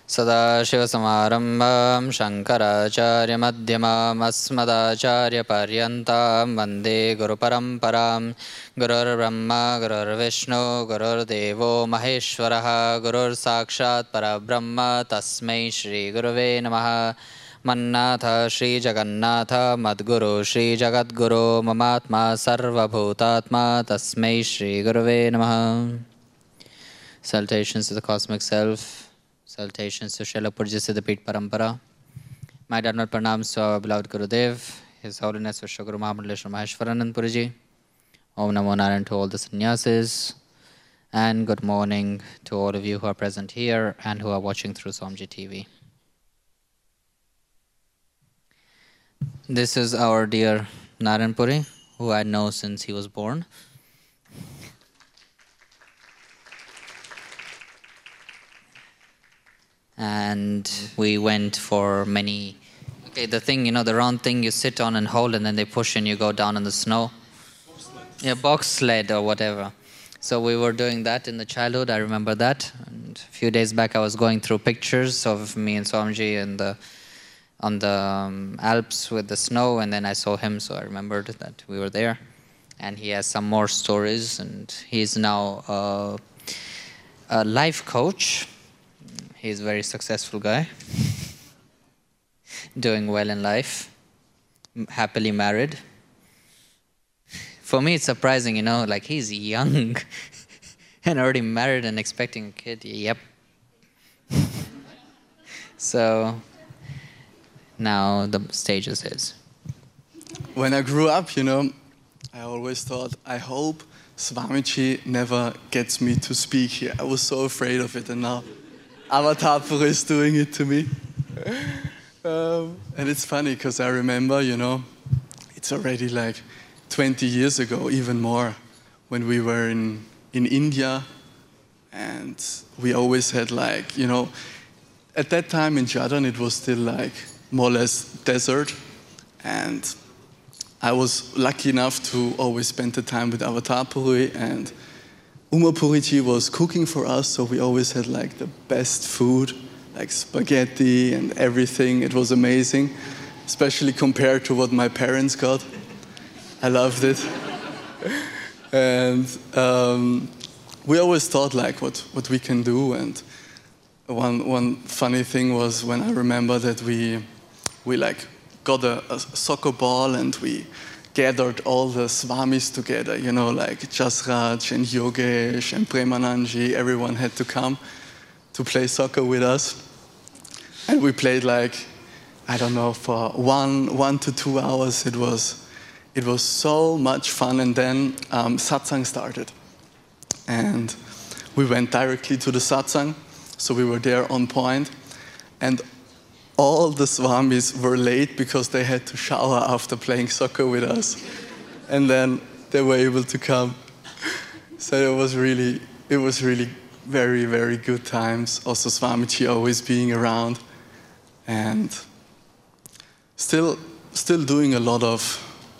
सदाशिवसमारम्भां शङ्कराचार्यमध्यमाम् अस्मदाचार्यपर्यन्तां वन्दे गुरुपरम्परां गुरुर्ब्रह्मा गुरुर्विष्णु गुरुर्देवो महेश्वरः गुरुर्साक्षात् परब्रह्म तस्मै श्रीगुरवे नमः। मन्नाथ श्रीजगन्नाथ मद्गुरु श्रीजगद्गुरो ममात्मा सर्वभूतात्मा तस्मै श्रीगुरवे नमः। Salutations to the cosmic self. Salutations to Srila Pujya Siddhapit Parampara. My Dharmat Pranams to our beloved Gurudev, His Holiness Vishwa Guru Mahamandaleshwar Maheshwaranand Puriji. Om Namo Narayan to all the sannyasis. And good morning to all of you who are present here and who are watching through Swamiji TV. This is our dear Narayan Puri, who I know since he was born. And we went for many, the thing, the round thing you sit on and hold and then they push and you go down in the snow. Yeah, box sled or whatever. So we were doing that in the childhood, I remember that. And a few days back I was going through pictures of me and Swamiji on the Alps with the snow, and then I saw him, so I remembered that we were there. And he has some more stories, and he's now a life coach. He's a very successful guy, doing well in life, happily married. For me, it's surprising, like he's young and already married and expecting a kid. Yep. So now the stage is his. When I grew up, I always thought, I hope Swamiji never gets me to speak here. I was so afraid of it, and now Avatar Puri is doing it to me. And it's funny because I remember, it's already like 20 years ago, even more, when we were in India, and we always had at that time in Jadon it was still more or less desert, and I was lucky enough to always spend the time with Avatar Puri, and Uma Puriji was cooking for us, so we always had the best food, like spaghetti and everything. It was amazing, especially compared to what my parents got. I loved it. And we always thought what we can do. And one funny thing was when I remember that we got a soccer ball and we gathered all the Swamis together, like Jasraj and Yogesh and Premananji. Everyone had to come to play soccer with us. And we played I don't know, for 1 to 2 hours. It was so much fun. And then satsang started. And we went directly to the satsang. So we were there on point. And all the Swamis were late because they had to shower after playing soccer with us. And then they were able to come. So it was really very, very good times. Also Swamiji always being around. And still doing a lot of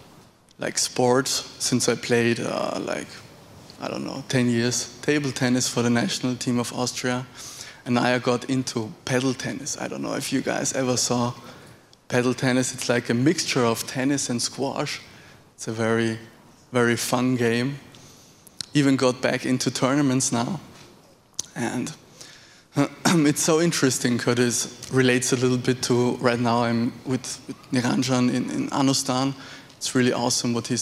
sports since I played I don't know, 10 years. Table tennis for the national team of Austria. And I got into paddle tennis. I don't know if you guys ever saw paddle tennis. It's like a mixture of tennis and squash. It's a very, very fun game. Even got back into tournaments now. And it's so interesting because it relates a little bit to right now I'm with Niranjan in Anustan. It's really awesome what he's